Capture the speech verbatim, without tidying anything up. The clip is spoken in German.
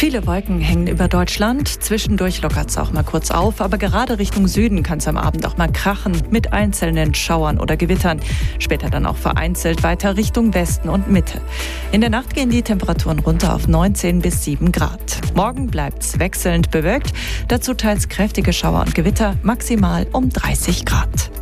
Viele Wolken hängen über Deutschland. Zwischendurch lockert es auch mal kurz auf. Aber gerade Richtung Süden kann es am Abend auch mal krachen mit einzelnen Schauern oder Gewittern. Später dann auch vereinzelt weiter Richtung Westen und Mitte. In der Nacht gehen die Temperaturen runter auf neunzehn bis sieben Grad. Morgen bleibt es wechselnd bewölkt. Dazu teils kräftige Schauer und Gewitter, maximal um dreißig Grad.